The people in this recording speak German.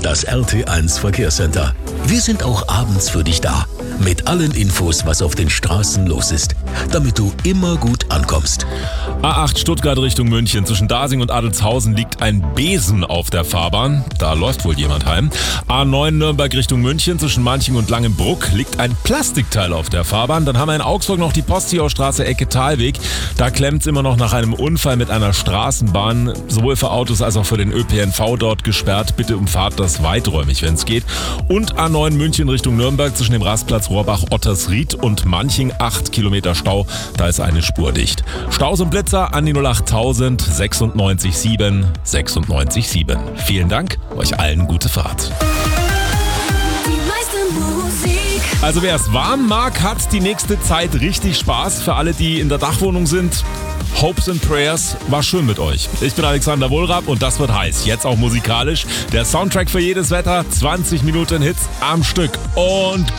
das RT1 Verkehrscenter. Wir sind auch abends für dich da. Mit allen Infos, was auf den Straßen los ist, damit du immer gut ankommst. A8 Stuttgart Richtung München. Zwischen Dasing und Adelzhausen liegt ein Besen auf der Fahrbahn. Da läuft wohl jemand heim. A9 Nürnberg Richtung München. Zwischen Manching und Langenbruck liegt ein Plastikteil auf der Fahrbahn. Dann haben wir in Augsburg noch die Posthiaustraße Ecke Talweg. Da klemmt's immer noch nach einem Unfall mit einer Straßenbahn. Sowohl für Autos als auch für den ÖPNV dort gesperrt. Bitte umfahrt das weiträumig, wenn es geht. Und A9 München Richtung Nürnberg zwischen dem Rastplatz Rohrbach-Ottersried und Manching 8 Kilometer Stau. Da ist eine Spur dicht. Staus und Blitzer an die 08000 96 7 96 7. Vielen Dank, euch allen gute Fahrt. Also wer es warm mag, hat die nächste Zeit richtig Spaß. Für alle, die in der Dachwohnung sind, Hopes and Prayers, war schön mit euch. Ich bin Alexander Wohlrab und das wird heiß. Jetzt auch musikalisch. Der Soundtrack für jedes Wetter, 20 Minuten Hits am Stück. Und